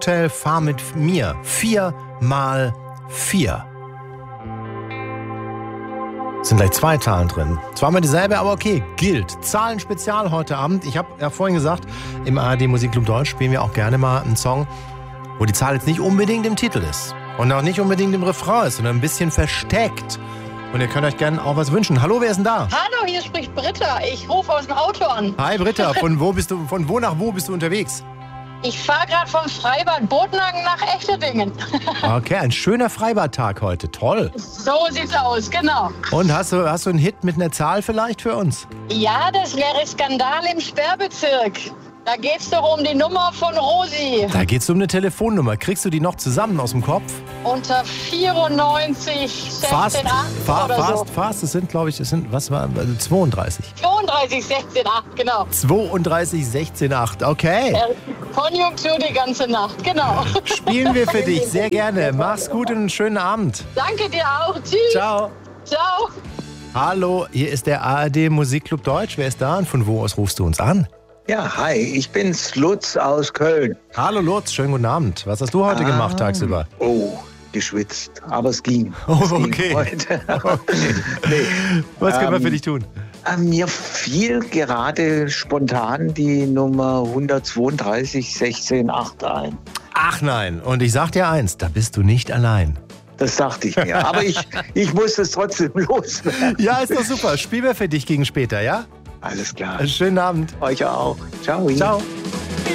Hotel, fahr mit mir. 4x4. Sind gleich 2 Zahlen drin. Zweimal dieselbe, aber okay, gilt. Zahlenspezial heute Abend. Ich habe ja vorhin gesagt, im ARD Musikclub Deutsch spielen wir auch gerne mal einen Song, wo die Zahl jetzt nicht unbedingt im Titel ist. Und auch nicht unbedingt im Refrain ist, sondern ein bisschen versteckt. Und ihr könnt euch gerne auch was wünschen. Hallo, wer ist denn da? Hallo, hier spricht Britta. Ich rufe aus dem Auto an. Hi Britta, von wo nach wo bist du unterwegs? Ich fahre gerade vom Freibad Botnagen nach Echterdingen. Okay, ein schöner Freibadtag heute. Toll. So sieht's aus, genau. Und hast du einen Hit mit einer Zahl vielleicht für uns? Ja, das wäre Skandal im Sperrbezirk. Da geht's doch um die Nummer von Rosi. Da geht's um eine Telefonnummer. Kriegst du die noch zusammen aus dem Kopf? Unter 94 16 8 oder so. Fast. Das sind, glaube ich, was war 32. 32 16 8, genau. 32 16 8, okay. Konjunktur die ganze Nacht, genau. Spielen wir für dich, sehr gerne. Mach's gut und einen schönen Abend. Danke dir auch. Tschüss. Ciao. Ciao. Hallo, hier ist der ARD Musikclub Deutsch. Wer ist da und von wo aus rufst du uns an? Ja, hi, ich bin's, Lutz aus Köln. Hallo Lutz, schönen guten Abend. Was hast du heute gemacht tagsüber? Oh, geschwitzt, aber es ging. Oh, es ging okay. heute. Nee. Was können wir für dich tun? Mir fiel gerade spontan die Nummer 132 16 8 ein. Ach nein, und ich sag dir eins, da bist du nicht allein. Das dachte ich mir, aber ich muss es trotzdem loswerden. Ja, ist doch super. Spielen wir für dich gegen später, ja? Alles klar. Schönen Abend. Euch auch. Ciao. Ciao.